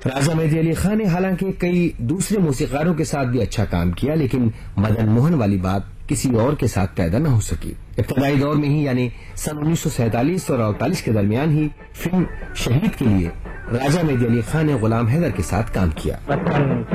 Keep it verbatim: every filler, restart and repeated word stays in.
राजा मेहदी अली खान ने हालांकि कई दूसरे मौसीकारों के साथ भी अच्छा काम किया, लेकिन मदन मोहन वाली बात किसी और के साथ पैदा न हो सकी। इब्तदाई दौर में ही यानी सन उन्नीस सौ सैंतालीस और अड़तालीस के दरमियान ही फिल्म शहीद के लिए राजा मेहदी अली खान ने गुलाम हैदर के साथ काम किया।